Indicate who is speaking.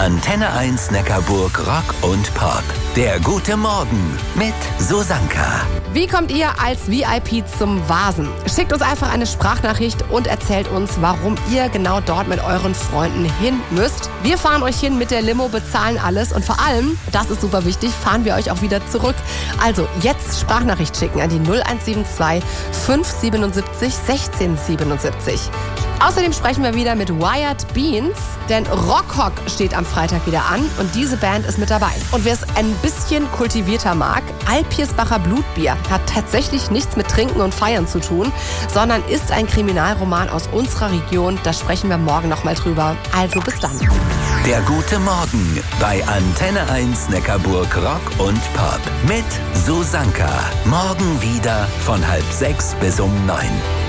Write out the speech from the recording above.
Speaker 1: Antenne 1 Neckarburg Rock und Pop. Der gute Morgen mit Susanka.
Speaker 2: Wie kommt ihr als VIP zum Vasen? Schickt uns einfach eine Sprachnachricht und erzählt uns, warum ihr genau dort mit euren Freunden hin müsst. Wir fahren euch hin mit der Limo, bezahlen alles und vor allem, das ist super wichtig, fahren wir euch auch wieder zurück. Also jetzt Sprachnachricht schicken an die 0172 577 1677. Außerdem sprechen wir wieder mit Wired Beans, denn Rockhock steht am Freitag wieder an und diese Band ist mit dabei. Und wer es ein bisschen kultivierter mag, Alpirsbacher Blutbier hat tatsächlich nichts mit Trinken und Feiern zu tun, sondern ist ein Kriminalroman aus unserer Region. Da sprechen wir morgen nochmal drüber. Also bis dann.
Speaker 1: Der gute Morgen bei Antenne 1 Neckarburg Rock und Pop mit Susanka. Morgen wieder von 5:30 bis 9.